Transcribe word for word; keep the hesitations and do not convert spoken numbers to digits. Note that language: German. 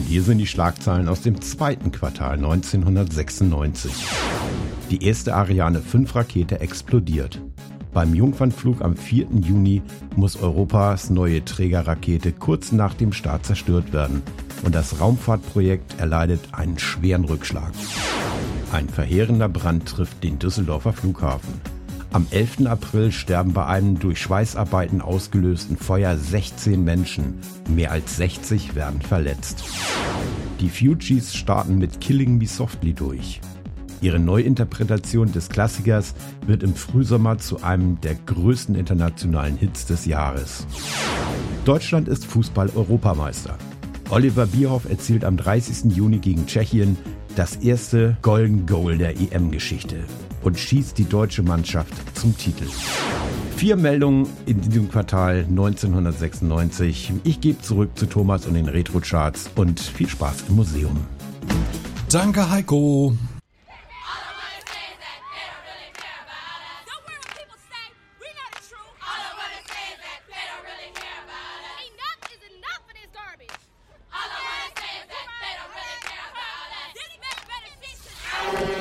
hier sind die Schlagzeilen aus dem zweiten Quartal neunzehnhundertsechsundneunzig. Die erste Ariane fünf Rakete explodiert. Beim Jungfernflug am vierten Juni muss Europas neue Trägerrakete kurz nach dem Start zerstört werden und das Raumfahrtprojekt erleidet einen schweren Rückschlag. Ein verheerender Brand trifft den Düsseldorfer Flughafen. Am elften April sterben bei einem durch Schweißarbeiten ausgelösten Feuer sechzehn Menschen. Mehr als sechzig werden verletzt. Die Fugees starten mit Killing Me Softly durch. Ihre Neuinterpretation des Klassikers wird im Frühsommer zu einem der größten internationalen Hits des Jahres. Deutschland ist Fußball-Europameister. Oliver Bierhoff erzielt am dreißigsten Juni gegen Tschechien das erste Golden Goal der E M-Geschichte und schießt die deutsche Mannschaft zum Titel. Vier Meldungen in diesem Quartal neunzehnhundertsechsundneunzig. Ich gebe zurück zu Thomas und den Retro-Charts und viel Spaß im Museum. Danke, Heiko.